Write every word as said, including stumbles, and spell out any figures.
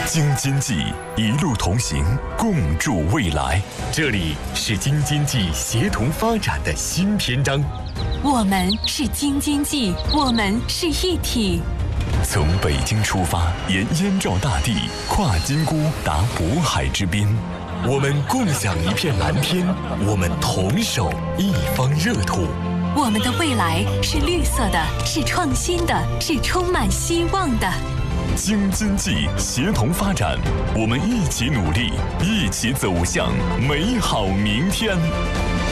京津冀一路同行，共筑未来。这里是京津冀协同发展的新篇章。 我们是京津冀，我们是一体。 从北京出发，沿燕赵大地，跨金沽，达渤海之滨。我们共享一片蓝天，我们同守一方热土。 我们的未来是绿色的，是创新的，是充满希望的。 京津冀协同发展，我们一起努力，一起走向美好明天。